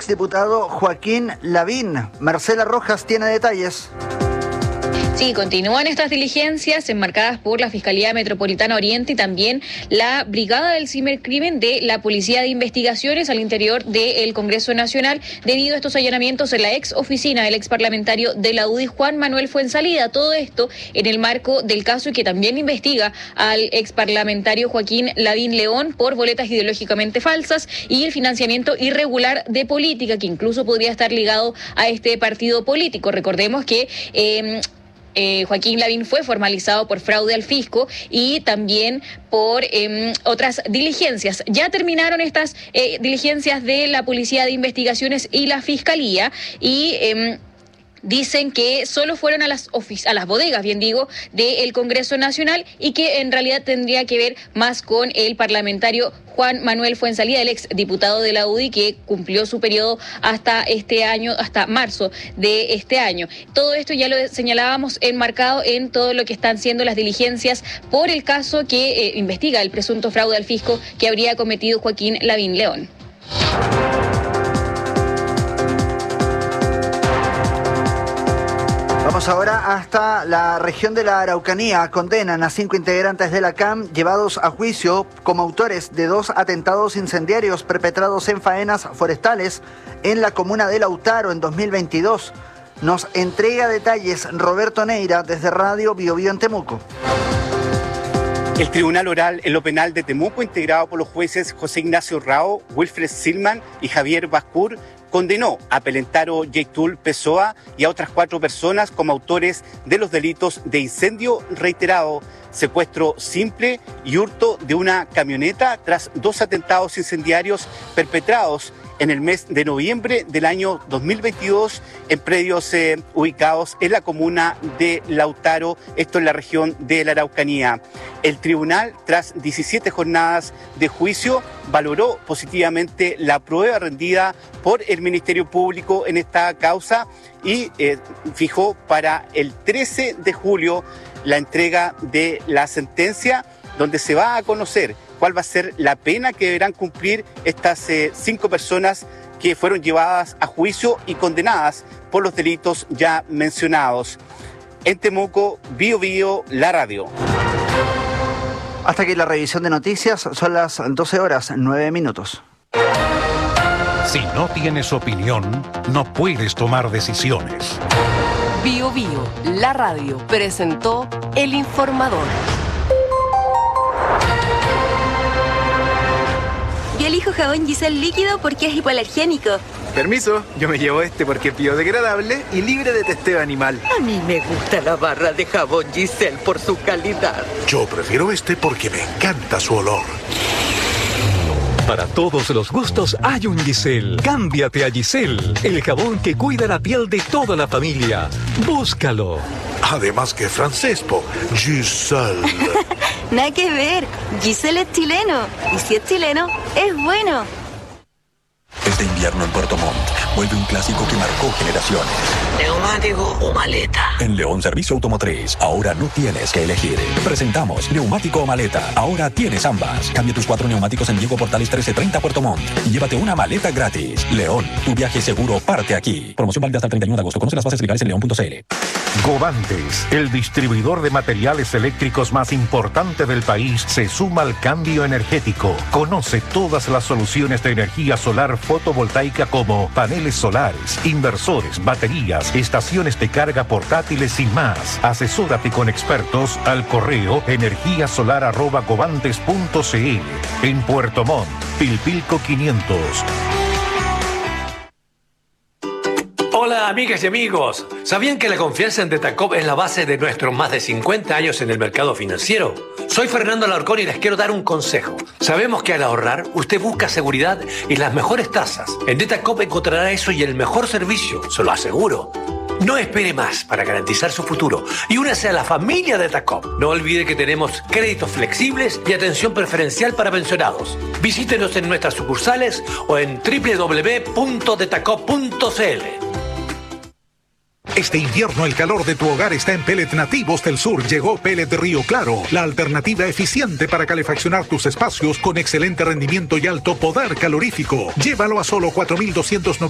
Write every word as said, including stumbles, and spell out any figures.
exdiputado Joaquín Lavín. Marcela Rojas tiene detalles. Sí, continúan estas diligencias enmarcadas por la Fiscalía Metropolitana Oriente y también la Brigada del Cibercrimen de la Policía de Investigaciones al interior del Congreso Nacional, debido a estos allanamientos en la ex oficina del ex parlamentario de la U D I, Juan Manuel Fuenzalida. Todo esto en el marco del caso y que también investiga al ex parlamentario Joaquín Lavín León por boletas ideológicamente falsas y el financiamiento irregular de política, que incluso podría estar ligado a este partido político. Recordemos que Eh, Eh, Joaquín Lavín fue formalizado por fraude al fisco y también por eh, otras diligencias. Ya terminaron estas eh, diligencias de la Policía de Investigaciones y la Fiscalía y Eh, dicen que solo fueron a las ofic- a las bodegas, bien digo, del Congreso Nacional y que en realidad tendría que ver más con el parlamentario Juan Manuel Fuenzalida, el ex diputado de la U D I, que cumplió su periodo hasta este año, hasta marzo de este año. Todo esto ya lo señalábamos enmarcado en todo lo que están siendo las diligencias por el caso que eh, investiga el presunto fraude al fisco que habría cometido Joaquín Lavín León. Vamos ahora hasta la región de la Araucanía. Condenan a cinco integrantes de la C A M llevados a juicio como autores de dos atentados incendiarios perpetrados en faenas forestales en la comuna de Lautaro en dos mil veintidós. Nos entrega detalles Roberto Neira desde Radio Bio Bio en Temuco. El Tribunal Oral en lo Penal de Temuco, integrado por los jueces José Ignacio Rao, Wilfred Silman y Javier Bascur, condenó a Pelentaro Yeitul Pessoa y a otras cuatro personas como autores de los delitos de incendio reiterado, secuestro simple y hurto de una camioneta tras dos atentados incendiarios perpetrados en el mes de noviembre del año dos mil veintidós en predios eh, ubicados en la comuna de Lautaro, esto en la región de la Araucanía. El tribunal, tras diecisiete jornadas de juicio, valoró positivamente la prueba rendida por el Ministerio Público en esta causa y eh, fijó para el trece de julio la entrega de la sentencia, donde se va a conocer cuál va a ser la pena que deberán cumplir estas eh, cinco personas que fueron llevadas a juicio y condenadas por los delitos ya mencionados. En Temuco, Bio Bio, la radio. Hasta aquí la revisión de noticias, son las doce horas, nueve minutos. Si no tienes opinión, no puedes tomar decisiones. Bio Bio, la radio, presentó El Informador. Yo elijo jabón Giselle líquido porque es hipoalergénico. Permiso, yo me llevo este porque es biodegradable y libre de testeo animal. A mí me gusta la barra de jabón Giselle por su calidad. Yo prefiero este porque me encanta su olor. Para todos los gustos hay un Giselle. Cámbiate a Giselle, el jabón que cuida la piel de toda la familia. Búscalo. Además que francés, po. Giselle. Nada que ver. Giselle es chileno. Y si es chileno, es bueno. Este invierno en Puerto Montt vuelve un clásico que marcó generaciones. ¿Neumático o maleta? En León Servicio Automotriz, ahora no tienes que elegir. Presentamos neumático o maleta. Ahora tienes ambas. Cambia tus cuatro neumáticos en Diego Portales trece treinta Puerto Montt y llévate una maleta gratis. León, tu viaje seguro parte aquí. Promoción válida hasta el treinta y uno de agosto. Conoce las bases legales en león punto c l. Govantes, el distribuidor de materiales eléctricos más importante del país, se suma al cambio energético. Conoce todas las soluciones de energía solar fotovoltaica como paneles solares, inversores, baterías, estaciones de carga portátiles y más. Asesórate con expertos al correo energía solar arroba govantes punto c l. En Puerto Montt, Pilpilco quinientos. Hola amigas y amigos, ¿sabían que la confianza en Detacop es la base de nuestros más de cincuenta años en el mercado financiero? Soy Fernando Alarcón y les quiero dar un consejo. Sabemos que al ahorrar usted busca seguridad y las mejores tasas. En Detacop encontrará eso y el mejor servicio, se lo aseguro. No espere más para garantizar su futuro y únase a la familia Detacop. No olvide que tenemos créditos flexibles y atención preferencial para pensionados. Visítenos en nuestras sucursales o en doble u doble u doble u punto detacop punto c l. Este invierno el calor de tu hogar está en Pellet Nativos del Sur. Llegó Pellet Río Claro, la alternativa eficiente para calefaccionar tus espacios con excelente rendimiento y alto poder calorífico. Llévalo a solo cuatro mil doscientos noventa